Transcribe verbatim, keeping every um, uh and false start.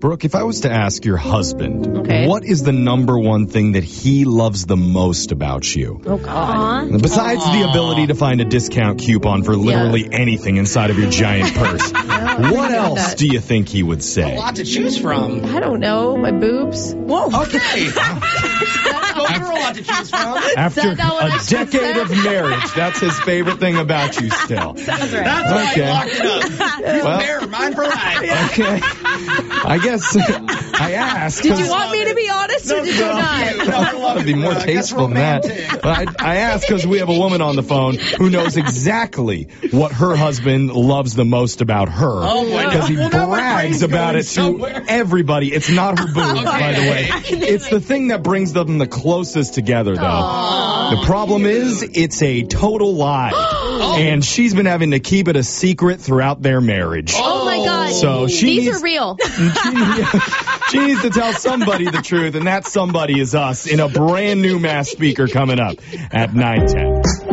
Brooke, if I was to ask your husband, Okay. what is the number one thing that he loves the most about you? Oh, God. Besides the ability to find a discount coupon for literally anything inside of your giant purse, what else that. do you think he would say? A lot to choose from. I don't know. My boobs. Whoa. Okay. Those are a lot to choose from. After that not what I a just decade said? of marriage, that's his favorite thing about you still. Sounds right. That's why Okay. I locked it up. He's Well- a bear, mine for life. Okay. I guess I asked. Did you 'cause- want me to be honest or did you not? That would be more tasteful than that. I, I asked because we have a woman on the phone who knows exactly what her husband loves the most about her. Oh, boy. Because he Well, now my brags brain's about going it to somewhere. everybody. It's not her boobs, Okay. by the way. It's the thing that brings them the closest together, though. Aw. The problem is, it's a total lie. And she's been having to keep it a secret throughout their marriage. Oh, my God. So she These needs- are real. she, she needs to tell somebody the truth, and that somebody is us in a brand new Mass Speaker coming up at nine ten.